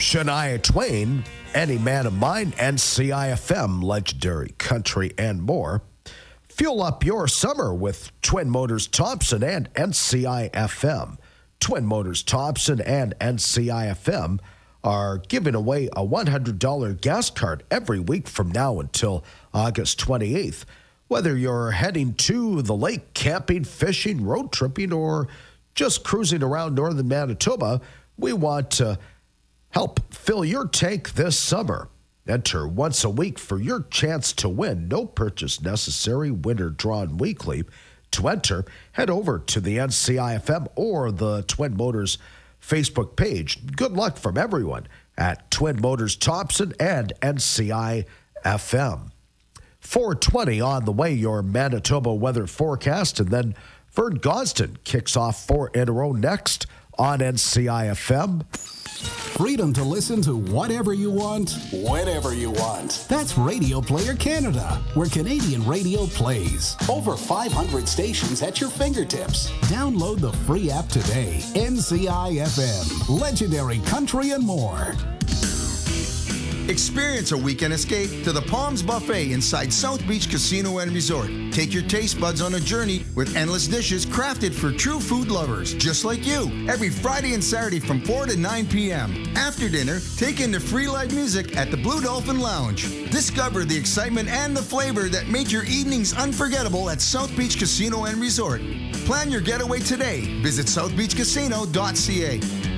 Shania Twain, Any Man of Mine, NCIFM, Legendary Country, and more. Fuel up your summer with Twin Motors Thompson and NCIFM. Twin Motors Thompson and NCIFM are giving away a $100 gas card every week from now until August 28th. Whether you're heading to the lake, camping, fishing, road tripping, or just cruising around northern Manitoba, we want to help fill your tank this summer. Enter once a week for your chance to win. No purchase necessary. Winner drawn weekly. To enter, head over to the NCIFM or the Twin Motors Facebook page. Good luck from everyone at Twin Motors Thompson and NCIFM. 4:20 on the way, your Manitoba weather forecast, and then Vern Gosden kicks off 4 in a row next on NCIFM. Freedom to listen to whatever you want, whenever you want. That's Radio Player Canada, where Canadian radio plays. Over 500 stations at your fingertips. Download the free app today. NCIFM, Legendary Country and more. Experience a weekend escape to the Palms Buffet inside South Beach Casino and Resort. Take your taste buds on a journey with endless dishes crafted for true food lovers, just like you. Every Friday and Saturday from 4 to 9 p.m. After dinner, take in the free live music at the Blue Dolphin Lounge. Discover the excitement and the flavor that make your evenings unforgettable at South Beach Casino and Resort. Plan your getaway today. Visit southbeachcasino.ca.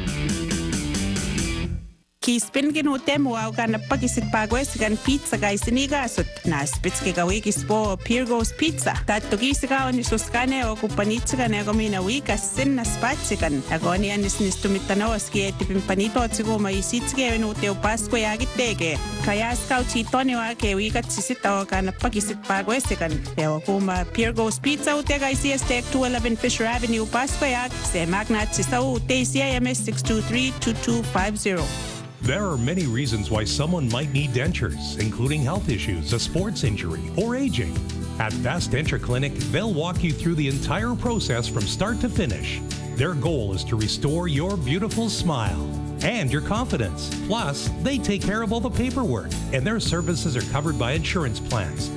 Kispin ginutem wow gan pagisit pagwes gan pizza guys sinigasot na spitske gawikis po Pirgos Pizza tatto gisiga on suskane o kupanitsa gan egomina wikas sin na spatsikan agoni anis nistumitanoos ki etipimpanito tsigo maisitske enute o pasko yagitege kaya skauchitone wa ke wikat sisita gan pagisit pagwes gan o kuma Pirgos Pizza utega ICS 211 Fisher Avenue Pasko yag se magnat sisau TCIMS 623-2250. There are many reasons why someone might need dentures, including health issues, a sports injury, or aging. At Fast Denture Clinic, they'll walk you through the entire process from start to finish. Their goal is to restore your beautiful smile and your confidence. Plus, they take care of all the paperwork, and their services are covered by insurance plans.